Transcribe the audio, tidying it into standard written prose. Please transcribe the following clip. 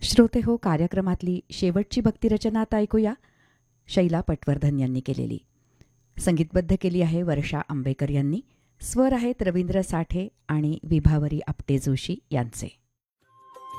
श्रोते हो, कार्यक्रमातली शेवटची भक्तिरचना आता ऐकूया. शैला पटवर्धन यांनी केलेली. संगीतबद्ध केली आहे वर्षा आंबेकर यांनी. स्वर आहेत रवींद्र साठे आणि विभावरी आपटे जोशी यांचे.